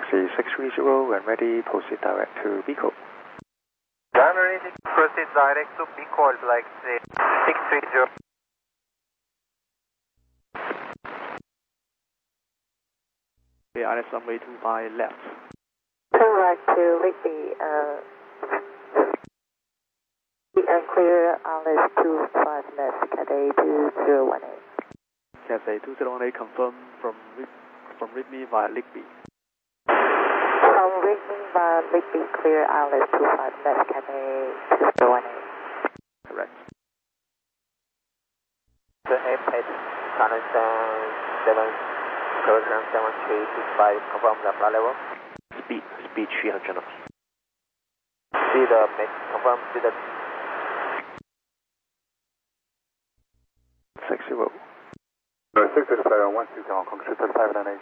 taxi 630 when ready, proceed direct to Bicol. I'm ready, proceed direct to Bicol, like 630. Okay, ILS runway 25 left. 2 right to Whitby, clear ILS 25 left, Cathay 2018. Cathay 2018 confirm from Whitby via Ligby. From Whitby via Ligby, clear ILS 25 left, Cathay 2018. Correct. The airport, Connection 7, program 7365, confirm the flight level. Speed 300 knots. See the mid, confirm, see the 60. No, 665 on 160 Hong Kong, 3598.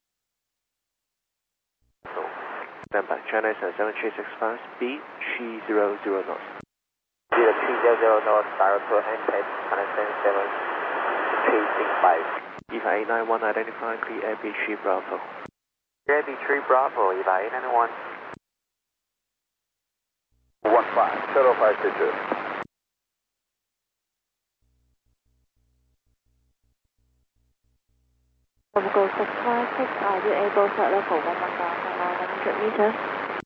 Stand by, China is 7365, speed 300 knots. see the 300 north, direct to airport, Connection 7365. EVA 891 identify, clear AB3 Bravo. AB3 Bravo, EVA 891. 150522. Go 656, are you able to level 119 meters?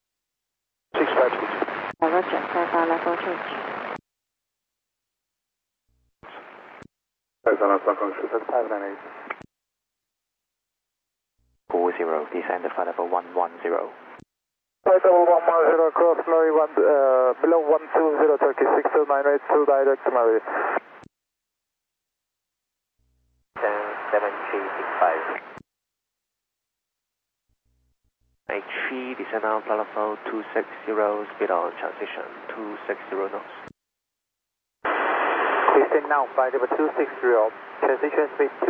6522. Roger, stand by level change. That's on Hong Kong, 3598. 40, descend to flight level 110. Flight level 110, cross Glory 1, below 120, Turkey 6298, direct to Mary. 7365. H3, descend on flight level 260, speed on transition 260 knots. Descend now, flight level 260, transition speed